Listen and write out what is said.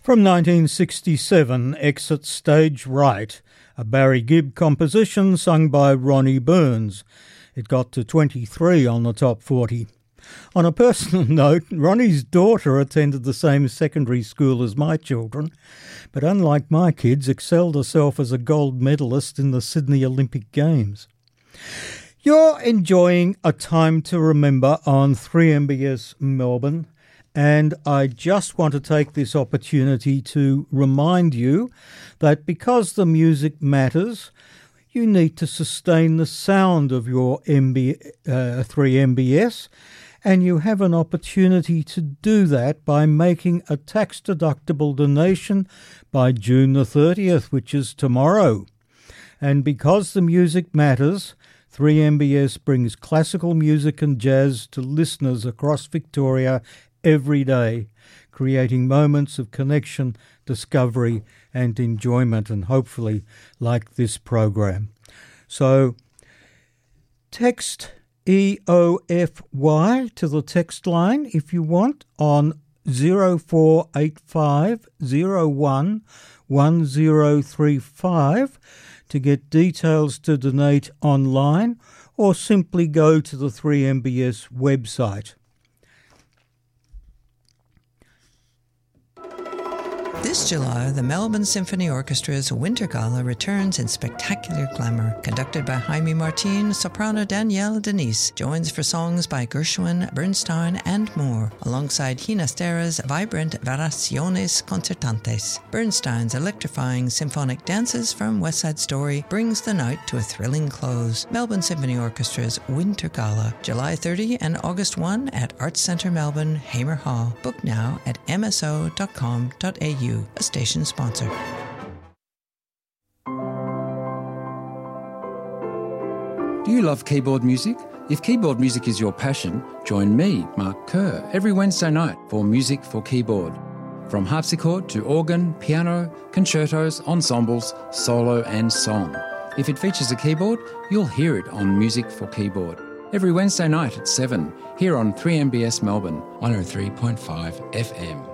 From 1967, Exit Stage Right, a Barry Gibb composition sung by Ronnie Burns. It got to 23 on the top 40. On a personal note, Ronnie's daughter attended the same secondary school as my children, but unlike my kids, excelled herself as a gold medalist in the Sydney Olympic Games. You're enjoying A Time to Remember on 3MBS Melbourne, and I just want to take this opportunity to remind you that because the music matters, you need to sustain the sound of your 3MBS, and you have an opportunity to do that by making a tax-deductible donation by June the 30th, which is tomorrow. And because the music matters, 3MBS brings classical music and jazz to listeners across Victoria every day, creating moments of connection, discovery and enjoyment, and hopefully like this program. So text EOFY to the text line if you want on 0485 01 1035 to get details to donate online, or simply go to the 3MBS website. This July, the Melbourne Symphony Orchestra's Winter Gala returns in spectacular glamour. Conducted by Jaime Martin, soprano Danielle Denise joins for songs by Gershwin, Bernstein and more, alongside Ginastera's vibrant Variaciones Concertantes. Bernstein's electrifying symphonic dances from West Side Story brings the night to a thrilling close. Melbourne Symphony Orchestra's Winter Gala, July 30 and August 1 at Arts Centre Melbourne, Hamer Hall. Book now at mso.com.au. A station sponsor. Do you love keyboard music? If keyboard music is your passion, join me, Mark Kerr, every Wednesday night for Music for Keyboard. From harpsichord to organ, piano, concertos, ensembles, solo and song. If it features a keyboard, you'll hear it on Music for Keyboard. Every Wednesday night at 7, here on 3MBS Melbourne, 103.5 FM.